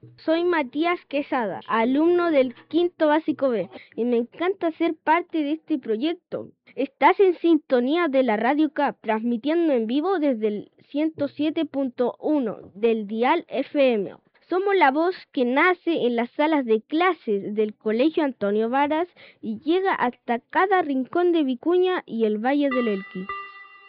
Soy Matías Quesada, alumno del quinto básico B, y me encanta ser parte de este proyecto. Estás en sintonía de la Radio CAP, transmitiendo en vivo desde el 107.1 del dial FM. Somos la voz que nace en las salas de clases del Colegio Antonio Varas y llega hasta cada rincón de Vicuña y el Valle del Elqui.